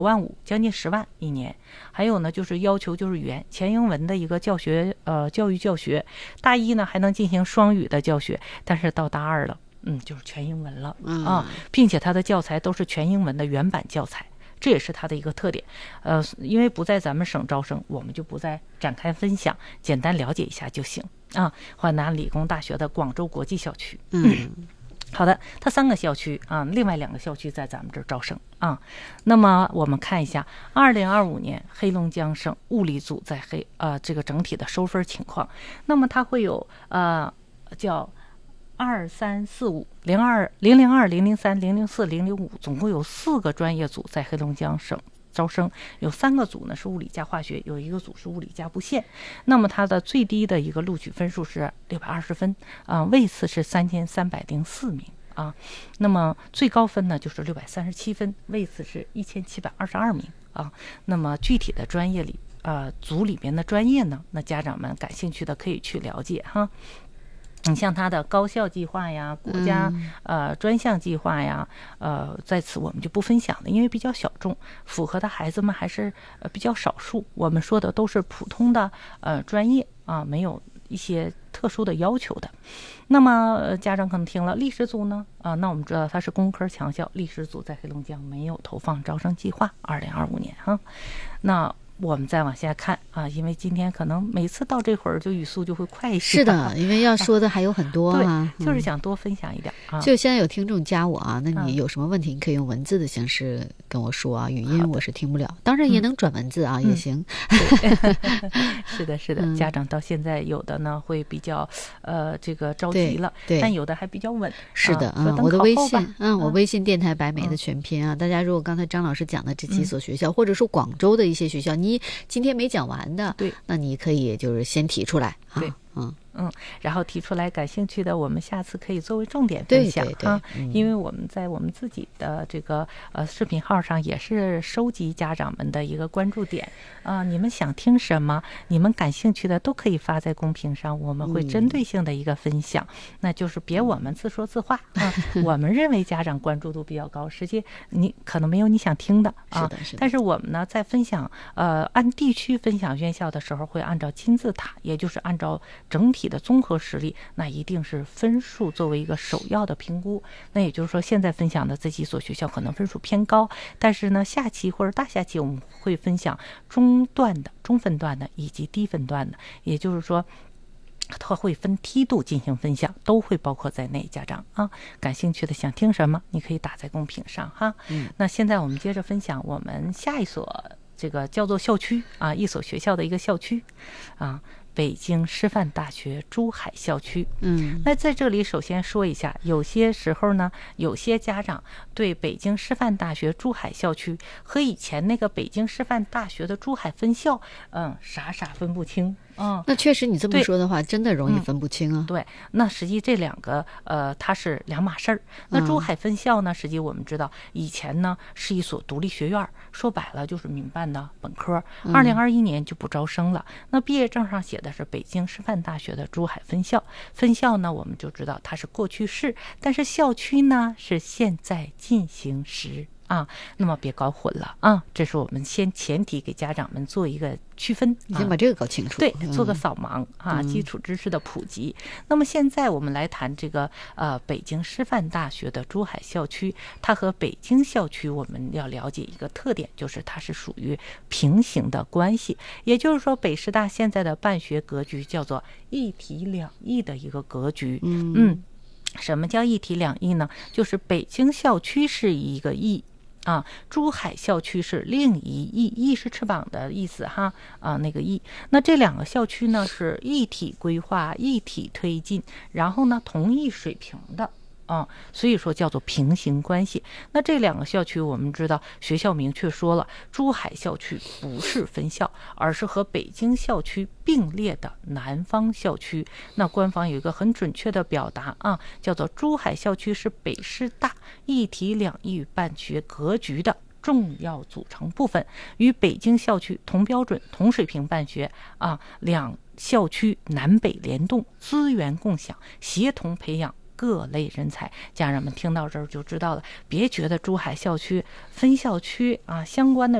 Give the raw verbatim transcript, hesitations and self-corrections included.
万五，将近十万一年。还有呢，就是要求就是语言全英文的一个教学，呃，教育教学。大一呢还能进行双语的教学，但是到大二了，嗯，就是全英文了、 嗯、 啊，并且它的教材都是全英文的原版教材。这也是它的一个特点，呃，因为不在咱们省招生，我们就不再展开分享，简单了解一下就行啊。华南理工大学的广州国际校区， 嗯， 好的，它三个校区啊，另外两个校区在咱们这儿招生啊。那么我们看一下，二零二五年黑龙江省物理组在黑呃这个整体的收分情况，那么它会有呃叫。二三四五零二零零二零零三零零四零零五，总共有四个专业组在黑龙江省招生，有三个组呢是物理加化学，有一个组是物理加布线。那么它的最低的一个录取分数是六百二十分啊、呃，位次是三千三百零四名啊。那么最高分呢就是六百三十七分，位次是一千七百二十二名啊。那么具体的专业里呃组里面的专业呢，那家长们感兴趣的可以去了解哈。你像它的高校计划呀，国家、嗯、呃专项计划呀，呃，在此我们就不分享了，因为比较小众，符合的孩子们还是呃比较少数。我们说的都是普通的呃专业啊，没有一些特殊的要求的。那么、呃、家长可能听了历史组呢，啊，那我们知道它是工科强校，历史组在黑龙江没有投放招生计划，二零二五年哈。那我们再往下看啊，因为今天可能每次到这会儿就语速就会快一些。 是的，因为要说的还有很多啊。 啊对，就是想多分享一点、嗯、啊。 就现在有听众加我啊，那你有什么问题，你可以用文字的形式跟我说啊，语音我是听不了，当然也能转文字啊， 嗯、 也行。 是的，是的、嗯，家长到现在有的呢会比较呃这个着急了， 对， 但有的还比较稳。 是的， 嗯， 我的微信， 嗯， 我微信电台白梅的全拼啊、嗯，大家如果刚才张老师讲的这几所学校，嗯、或者说广州的一些学校，你今天没讲完的， 对， 那你可以就是先提出来， 对， 啊、嗯嗯，然后提出来感兴趣的，我们下次可以作为重点分享哈，因为我们在我们自己的这个呃视频号上也是收集家长们的一个关注点啊、呃，你们想听什么，你们感兴趣的都可以发在公屏上，我们会针对性的一个分享，嗯、那就是别我们自说自话啊，我们认为家长关注度比较高，实际你可能没有你想听的啊， 是的，是的， 但是我们呢在分享呃按地区分享院校的时候，会按照金字塔，也就是按照整体的综合实力，那一定是分数作为一个首要的评估。那也就是说，现在分享的这几所学校可能分数偏高，但是呢，下期或者大下期我们会分享中段的、中分段的以及低分段的，也就是说，它会分梯度进行分享，都会包括在内。家长啊，感兴趣的想听什么，你可以打在公屏上哈。 嗯， 那现在我们接着分享我们下一所这个叫做校区啊，一所学校的一个校区啊。北京师范大学珠海校区。 嗯， 那在这里首先说一下，有些时候呢，有些家长对北京师范大学珠海校区和以前那个北京师范大学的珠海分校，嗯，傻傻分不清。嗯， 那确实你这么说的话，真的容易分不清啊。 嗯、对，那实际这两个呃，它是两码事儿。那珠海分校呢，实际我们知道以前呢是一所独立学院，说白了就是民办的本科。二零二一年就不招生了。嗯、那毕业证上写的是北京师范大学的珠海分校。分校呢，我们就知道它是过去式，但是校区呢是现在进行时。啊，那么别搞混了啊！这是我们先前提给家长们做一个区分， 你先把这个搞清楚。 对，做个扫盲、嗯、啊，基础知识的普及。嗯、那么现在我们来谈这个呃北京师范大学的珠海校区，它和北京校区我们要了解一个特点，就是它是属于平行的关系。也就是说，北师大现在的办学格局叫做一体两翼的一个格局。 嗯嗯，什么叫一体两翼呢？就是北京校区是一个翼。啊，珠海校区是另一翼，翼是翅膀的意思哈，啊，那个翼。那这两个校区呢是一体规划、一体推进，然后呢同一水平的。啊、嗯，所以说叫做平行关系。那这两个校区，我们知道学校明确说了，珠海校区不是分校，而是和北京校区并列的南方校区。那官方有一个很准确的表达啊，叫做珠海校区是北师大一体两翼办学格局的重要组成部分，与北京校区同标准、同水平办学啊，两校区南北联动，资源共享，协同培养各类人才。家长们听到这儿就知道了，别觉得珠海校区分校区啊相关的